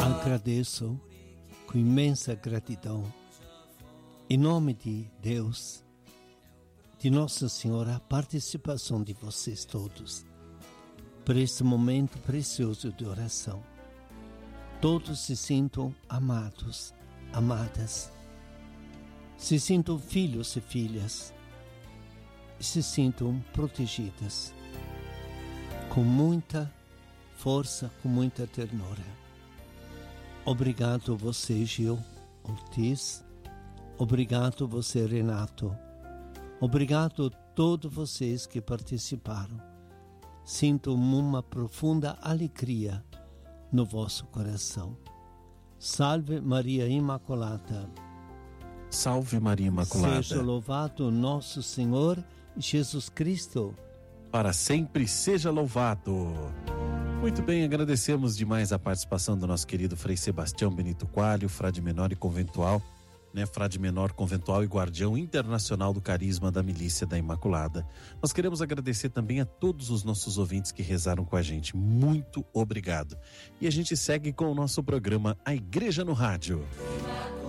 Agradeço com imensa gratidão, em nome de Deus, de Nossa Senhora, a participação de vocês todos, por este momento precioso de oração. Todos se sintam amados, amadas, se sintam filhos e filhas, se sintam protegidas, com muita força, com muita ternura. Obrigado você, Gil Ortiz. Obrigado você, Renato. Obrigado a todos vocês que participaram. Sinto uma profunda alegria no vosso coração. Salve Maria Imaculada. Salve Maria Imaculada. Seja louvado nosso Senhor Jesus Cristo. Para sempre seja louvado. Muito bem, agradecemos demais a participação do nosso querido Frei Sebastião Benito Coelho, frade menor e conventual, frade menor conventual e guardião internacional do carisma da Milícia da Imaculada. Nós queremos agradecer também a todos os nossos ouvintes que rezaram com a gente. Muito obrigado. E a gente segue com o nosso programa A Igreja no Rádio.